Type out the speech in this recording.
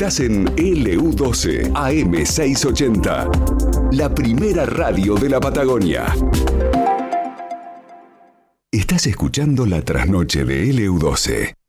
Estás en LU12 AM680, la primera radio de la Patagonia. Estás escuchando La Trasnoche de LU12.